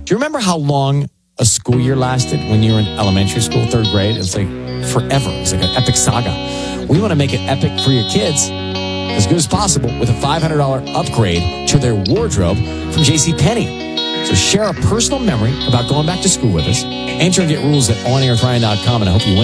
you remember how long a school year lasted when you were in elementary school, third grade? It's like forever. It's like an epic saga. We want to make it epic for your kids as good as possible with a $500 upgrade to their wardrobe from JCPenney. So share a personal memory about going back to school with us. Enter and get rules at onairwithryan.com, and I hope you win.